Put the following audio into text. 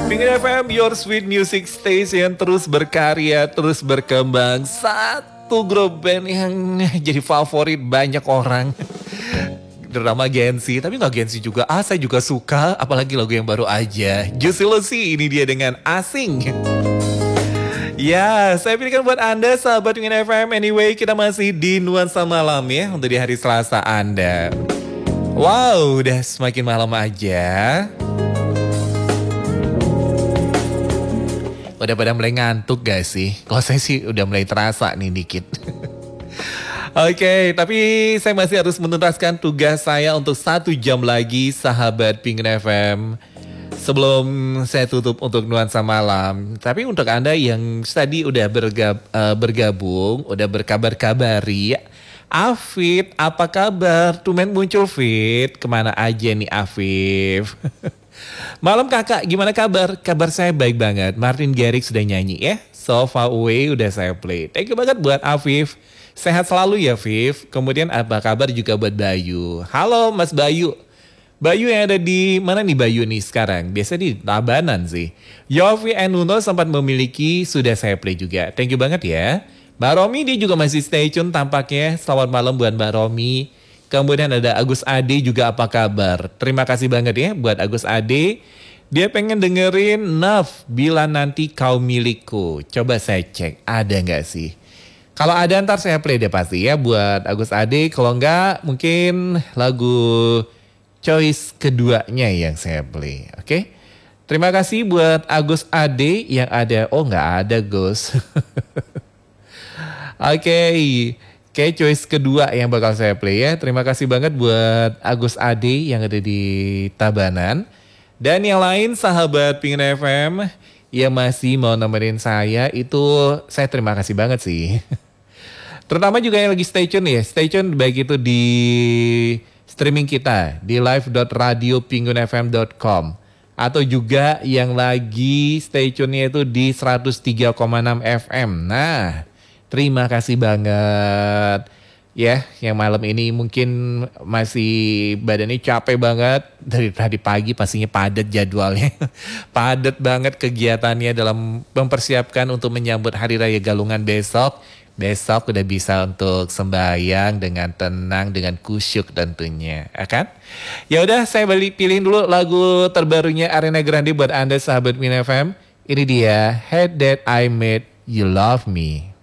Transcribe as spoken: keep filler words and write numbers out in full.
Pingin F M, your sweet music station, terus berkarya, terus berkembang. Satu grup band yang jadi favorit banyak orang. Drama Gensi, tapi gak Gensi juga. Ah, saya juga suka, apalagi lagu yang baru aja. Juicy Lucy, ini dia dengan Asing. Ya, saya pilihkan buat Anda, sahabat Pingin F M. Anyway, kita masih di nuansa malam ya, untuk di hari Selasa Anda. Wow, udah semakin malam aja. Udah pada mulai ngantuk gak sih? Kalau saya sih udah mulai terasa nih dikit. Oke, okay, tapi saya masih harus menuntaskan tugas saya untuk satu jam lagi, sahabat Pingin F M. Sebelum saya tutup untuk nuansa malam. Tapi untuk Anda yang tadi udah bergab, uh, bergabung, udah berkabar-kabari. Afif, apa kabar? Tumen muncul Fit. Kemana aja nih Afif? Malam kakak, gimana kabar? Kabar saya baik banget. Martin Garrix sudah nyanyi ya. So Far Away udah saya play. Thank you banget buat Afif. Sehat selalu ya Afif. Kemudian apa kabar juga buat Bayu. Halo Mas Bayu. Bayu yang ada di mana nih Bayu nih sekarang? Biasa di Tabanan sih. Yofi and Nuno sempat memiliki, sudah saya play juga. Thank you banget ya. Mbak Romi dia juga masih stay tune tampaknya. Selamat malam buat Mbak Romi. Kemudian ada Agus Ade juga, apa kabar? Terima kasih banget ya buat Agus Ade. Dia pengen dengerin Naf, Bila Nanti Kau Milikku. Coba saya cek, ada gak sih? Kalau ada ntar saya play deh pasti ya buat Agus Ade. Kalau enggak mungkin lagu choice keduanya yang saya play. Oke? Okay? Terima kasih buat Agus Ade yang ada. Oh gak ada Gus. Oke. Okay. Oke, choice kedua yang bakal saya play ya. Terima kasih banget buat Agus Ade yang ada di Tabanan. Dan yang lain sahabat Pingin F M yang masih mau nemenin saya, itu saya terima kasih banget sih. Terutama juga yang lagi stay tune ya. Stay tune baik itu di streaming kita di live dot radio pingun f m dot com. Atau juga yang lagi stay tune-nya itu di seratus tiga koma enam F M. Nah, terima kasih banget ya, yang malam ini mungkin masih badannya capek banget. Dari tadi pagi pastinya padat jadwalnya. Padat banget kegiatannya dalam mempersiapkan untuk menyambut Hari Raya Galungan besok. Besok udah bisa untuk sembahyang dengan tenang, dengan kusyuk tentunya, ya kan? Ya udah, saya balik pilihin dulu lagu terbarunya Ariana Grande buat Anda sahabat Pingin F M. Ini dia, Had That I Made You Love Me.